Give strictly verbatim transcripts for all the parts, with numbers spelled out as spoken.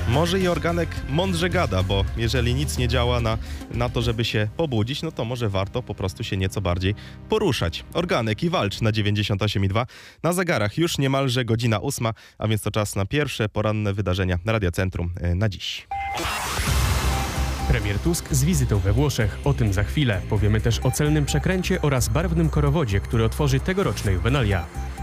Może i organek mądrze gada, bo jeżeli nic nie działa na, na to, żeby się pobudzić, no to może warto po prostu się nieco bardziej poruszać. Organek i walcz na dziewięćdziesiąt osiem i dwa. Na zegarach już niemalże godzina ósma, a więc to czas na pierwsze poranne wydarzenia Radia Centrum na dziś. Premier Tusk z wizytą we Włoszech. O tym za chwilę. Powiemy też o celnym przekręcie oraz barwnym korowodzie, który otworzy tegoroczne juwenalia.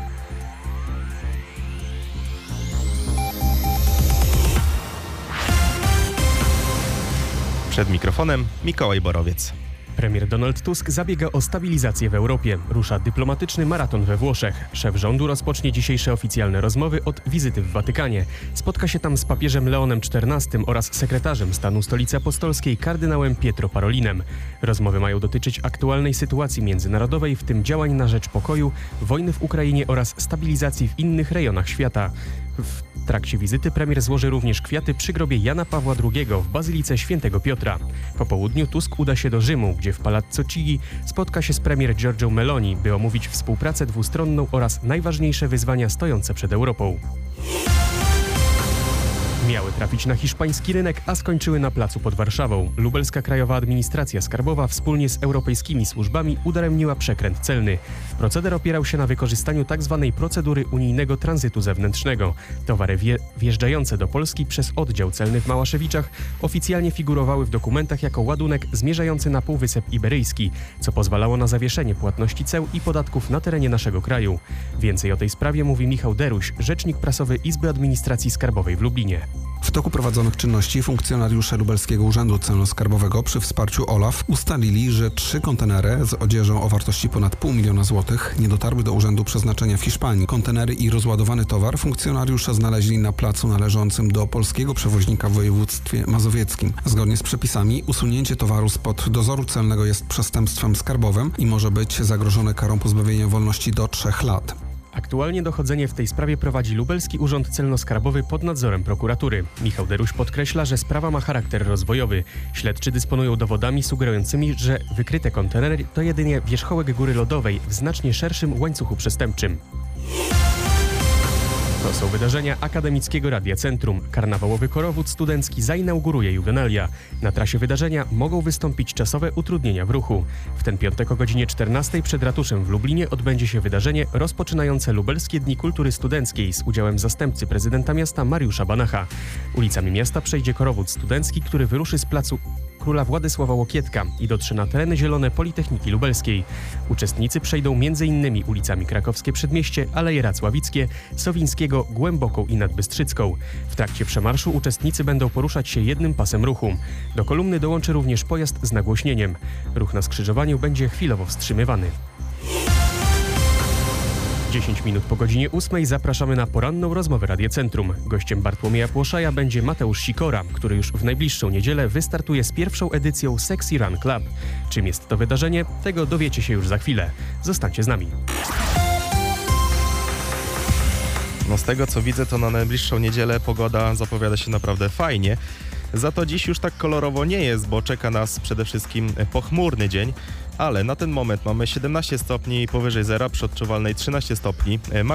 Przed mikrofonem Mikołaj Borowiec. Premier Donald Tusk zabiega o stabilizację w Europie. Rusza dyplomatyczny maraton we Włoszech. Szef rządu rozpocznie dzisiejsze oficjalne rozmowy od wizyty w Watykanie. Spotka się tam z papieżem Leonem czternastym oraz sekretarzem stanu Stolicy Apostolskiej kardynałem Pietro Parolinem. Rozmowy mają dotyczyć aktualnej sytuacji międzynarodowej, w tym działań na rzecz pokoju, wojny w Ukrainie oraz stabilizacji w innych rejonach świata. W trakcie wizyty premier złoży również kwiaty przy grobie Jana Pawła drugiego w Bazylice Świętego Piotra. Po południu Tusk uda się do Rzymu, gdzie w Palazzo Chigi spotka się z premier Giorgią Meloni, by omówić współpracę dwustronną oraz najważniejsze wyzwania stojące przed Europą. Miały trafić na hiszpański rynek, a skończyły na placu pod Warszawą. Lubelska Krajowa Administracja Skarbowa wspólnie z europejskimi służbami udaremniła przekręt celny. Proceder opierał się na wykorzystaniu tzw. procedury unijnego tranzytu zewnętrznego. Towary wje- wjeżdżające do Polski przez oddział celny w Małaszewiczach oficjalnie figurowały w dokumentach jako ładunek zmierzający na Półwysep Iberyjski, co pozwalało na zawieszenie płatności ceł i podatków na terenie naszego kraju. Więcej o tej sprawie mówi Michał Deruś, rzecznik prasowy Izby Administracji Skarbowej w Lublinie. W toku prowadzonych czynności funkcjonariusze Lubelskiego Urzędu Celno-Skarbowego przy wsparciu O L A F ustalili, że trzy kontenery z odzieżą o wartości ponad pół miliona złotych nie dotarły do urzędu przeznaczenia w Hiszpanii. Kontenery i rozładowany towar funkcjonariusze znaleźli na placu należącym do polskiego przewoźnika w województwie mazowieckim. Zgodnie z przepisami usunięcie towaru spod dozoru celnego jest przestępstwem skarbowym i może być zagrożone karą pozbawienia wolności do trzech lat. Aktualnie dochodzenie w tej sprawie prowadzi Lubelski Urząd Celno-Skarbowy pod nadzorem prokuratury. Michał Deruś podkreśla, że sprawa ma charakter rozwojowy. Śledczy dysponują dowodami sugerującymi, że wykryte kontenery to jedynie wierzchołek góry lodowej w znacznie szerszym łańcuchu przestępczym. To są wydarzenia Akademickiego Radia Centrum. Karnawałowy korowód studencki zainauguruje juwenalia. Na trasie wydarzenia mogą wystąpić czasowe utrudnienia w ruchu. W ten piątek o godzinie czternastej przed ratuszem w Lublinie odbędzie się wydarzenie rozpoczynające Lubelskie Dni Kultury Studenckiej z udziałem zastępcy prezydenta miasta Mariusza Banacha. Ulicami miasta przejdzie korowód studencki, który wyruszy z placu Króla Władysława Łokietka i dotrze na tereny zielone Politechniki Lubelskiej. Uczestnicy przejdą m.in. ulicami Krakowskie Przedmieście, Aleje Racławickie, Sowińskiego, Głęboką i Nadbystrzycką. W trakcie przemarszu uczestnicy będą poruszać się jednym pasem ruchu. Do kolumny dołączy również pojazd z nagłośnieniem. Ruch na skrzyżowaniu będzie chwilowo wstrzymywany. dziesięć minut po godzinie ósmej zapraszamy na poranną rozmowę Radia Centrum. Gościem Bartłomieja Płoszaja będzie Mateusz Sikora, który już w najbliższą niedzielę wystartuje z pierwszą edycją Sexy Run Club. Czym jest to wydarzenie? Tego dowiecie się już za chwilę. Zostańcie z nami. No z tego co widzę, to na najbliższą niedzielę pogoda zapowiada się naprawdę fajnie. Za to dziś już tak kolorowo nie jest, bo czeka nas przede wszystkim pochmurny dzień, ale na ten moment mamy siedemnaście stopni powyżej zera, przy odczuwalnej trzynaście stopni.